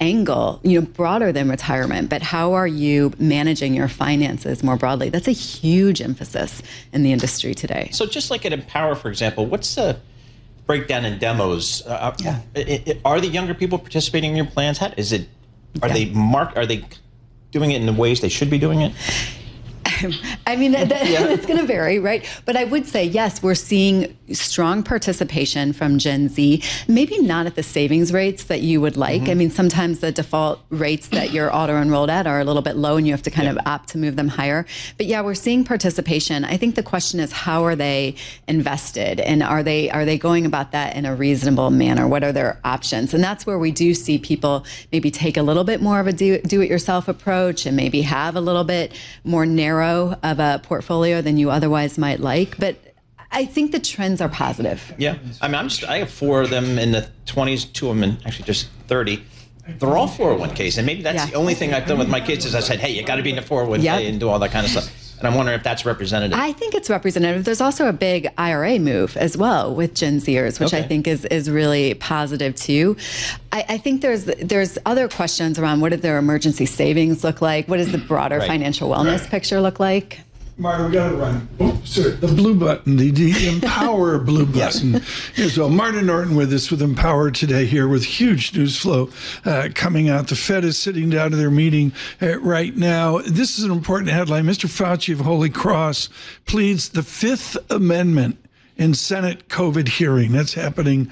angle, broader than retirement, but how are you managing your finances more broadly? That's a huge emphasis in the industry today. So just like at Empower, for example, what's the breakdown in demos? Are the younger people participating in your plans? Are they doing it in the ways they should be doing it? I mean, it's going to vary, right? But I would say, yes, we're seeing strong participation from Gen Z, maybe not at the savings rates that you would like. I mean, sometimes the default rates that you're auto-enrolled at are a little bit low and you have to kind of opt to move them higher. But yeah, we're seeing participation. I think the question is, how are they invested? And are they going about that in a reasonable manner? What are their options? And that's where we do see people maybe take a little bit more of a do-it-yourself approach and maybe have a little bit more narrow of a portfolio than you otherwise might like. But I think the trends are positive. Yeah. I mean, I have 4 of them in the 20s, 2 of them in actually just 30. They're all 401ks. And maybe that's the only thing I've done with my kids is I said, hey, you got to be in a 401k and do all that kind of stuff. And I'm wondering if that's representative. I think it's representative. There's also a big IRA move as well with Gen Zers, which I think is really positive too. I think there's other questions around what do their emergency savings look like? What does the broader financial wellness picture look like? Marta, we got to run. Oh, sir, the blue button, the Empower blue button. So Marta Norton with us with Empower today here with huge news flow coming out. The Fed is sitting down to their meeting right now. This is an important headline. Mr. Fauci of Holy Cross pleads the Fifth Amendment in Senate COVID hearing. That's happening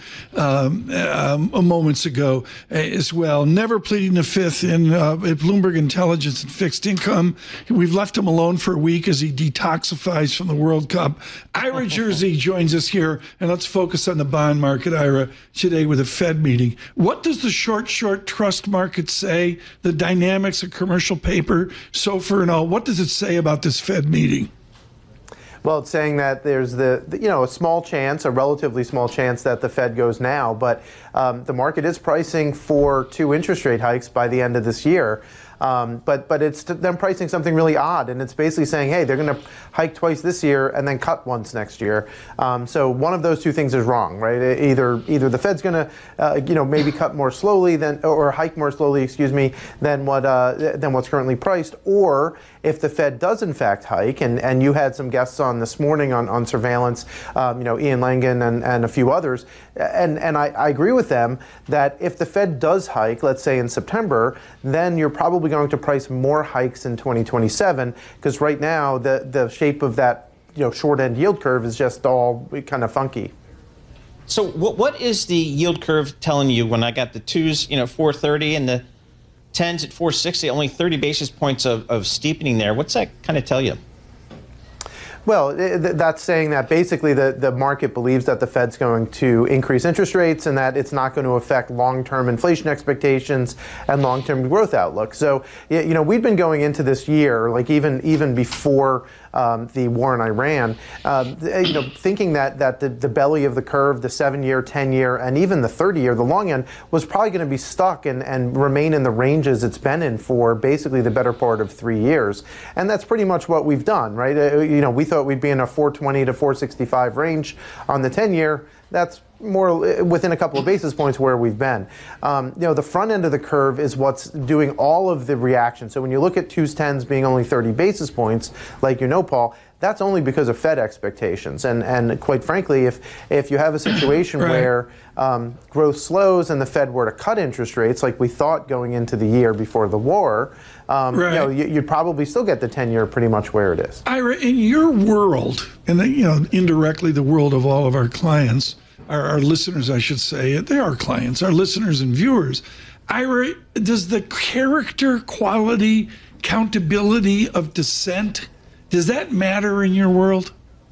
moments ago as well. Never pleading the fifth in Bloomberg Intelligence and Fixed Income. We've left him alone for a week as he detoxifies from the World Cup. Ira Jersey joins us here, and let's focus on the bond market, Ira, today with a Fed meeting. What does the short trust market say? The dynamics of commercial paper, SOFR and all. What does it say about this Fed meeting? Well, it's saying that there's a small chance, a relatively small chance that the Fed goes now, but the market is pricing for 2 interest rate hikes by the end of this year. But it's them pricing something really odd, and it's basically saying, hey, they're going to hike twice this year and then cut once next year. So one of those 2 things is wrong, right? Either the Fed's going to maybe cut more slowly or hike more slowly, than what's currently priced, or if the Fed does in fact hike, and you had some guests on this morning on surveillance, Ian Langan and a few others, and I agree with them that if the Fed does hike, let's say in September, then you're probably going to price more hikes in 2027, because right now the shape of that short end yield curve is just all kind of funky. So what is the yield curve telling you? When I got the 2s, 430, and the 10s at 460, only 30 basis points of steepening there. What's that kind of tell you? Well, that's saying that basically the market believes that the Fed's going to increase interest rates and that it's not going to affect long-term inflation expectations and long-term growth outlook. So, we've been going into this year, like even before the war in Iran, thinking that the belly of the curve, the 7-year, 10-year, and even the 30-year, the long end, was probably going to be stuck and remain in the ranges it's been in for basically the better part of 3 years. And that's pretty much what we've done, right? We thought we'd be in a 420 to 465 range on the 10-year. That's more within a couple of basis points where we've been. The front end of the curve is what's doing all of the reaction. So when you look at 2s, 10s being only 30 basis points, like Paul, that's only because of Fed expectations. And quite frankly, if you have a situation where growth slows and the Fed were to cut interest rates like we thought going into the year before the war, you'd probably still get the 10-year pretty much where it is. Ira, in your world, and indirectly the world of all of our clients, our listeners, I should say, they are clients, our listeners and viewers. Ira, does the character, quality, countability of dissent, does that matter in your world?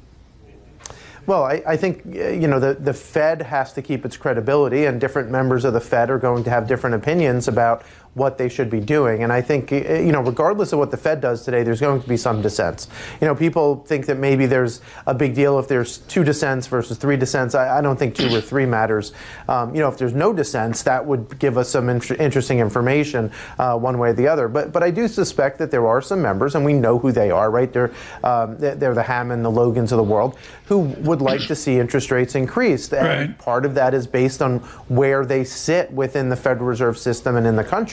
Well, I think, the Fed has to keep its credibility, and different members of the Fed are going to have different opinions about what they should be doing. And I think, regardless of what the Fed does today, there's going to be some dissents. People think that maybe there's a big deal if there's 2 dissents versus 3 dissents. I don't think 2 or 3 matters. If there's no dissents, that would give us some interesting information one way or the other. But I do suspect that there are some members, and we know who they are, right? They're the Hammond, the Logans of the world, who would like to see interest rates increased. And part of that is based on where they sit within the Federal Reserve System and in the country.